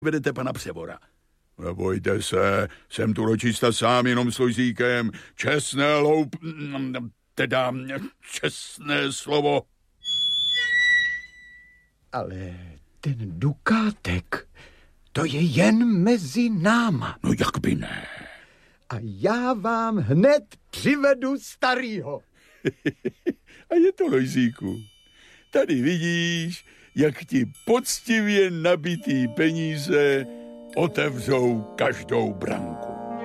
vedete pana Převora. Nebojte se, jsem tu dočista sám jenom s Lojzíkem. Čestné teda čestné slovo. Ale ten dukátek, to je jen mezi náma. No jak by ne? A já vám hned přivedu starýho. A je to, Lojzíku. Tady vidíš, jak ti poctivě nabitý peníze otevřou každou branku.